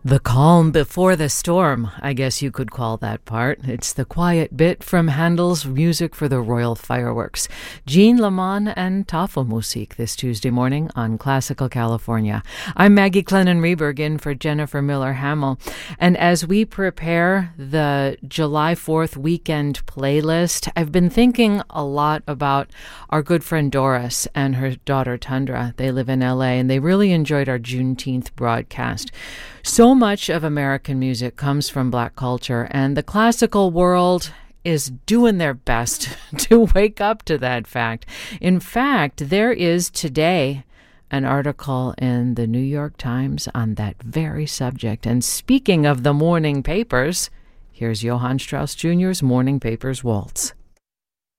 The calm before the storm, I guess you could call that part. It's the quiet bit from Handel's Music for the Royal Fireworks. Jean Lamont and Tafelmusik this Tuesday morning on Classical California. I'm Maggie Clennon-Reberg in for Jennifer Miller-Hamill. And as we prepare the July 4th weekend playlist, I've been thinking a lot about our good friend Doris and her daughter Tundra. They live in LA and they really enjoyed our Juneteenth broadcast. So much of American music comes from Black culture, and the classical world is doing their best to wake up to that fact. In fact, there is today an article in the New York Times on that very subject. And speaking of the morning papers, here's Johann Strauss Jr.'s Morning Papers Waltz.